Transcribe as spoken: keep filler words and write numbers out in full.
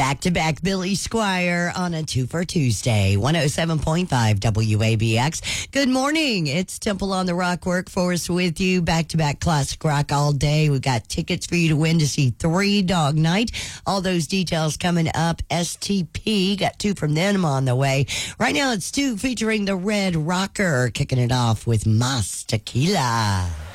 Back to back Billy Squire on a two for Tuesday, one oh seven point five W A B X. Good morning. It's Temple on the Rock Workforce with you. Back to back classic rock all day. We've got tickets for you to win to see Three Dog Night. All those details coming up. S T P got two from them on the way. Right now it's two featuring the Red Rocker, kicking it off with Mas Tequila.